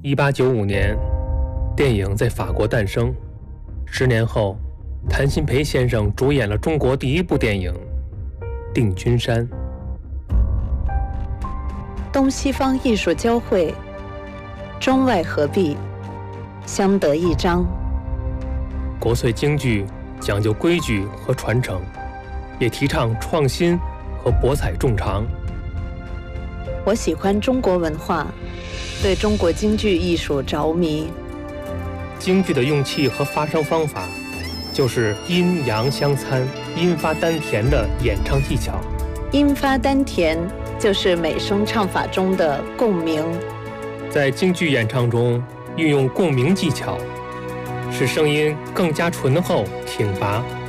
1895年，电影在法国诞生。10年后，谭鑫培先生主演了中国第一部电影《定军山》。 东西方艺术交汇，中外合璧，相得益彰。 国粹京剧讲究规矩和传承，也提倡创新和博采众长。 我喜欢中国文化，对中国京剧艺术着迷。 京剧的用气和发声方法，就是阴阳相参、阴发丹田的演唱技巧。 阴发丹田就是美声唱法中的共鸣。 在京剧演唱中运用共鸣技巧，使声音更加醇厚挺拔。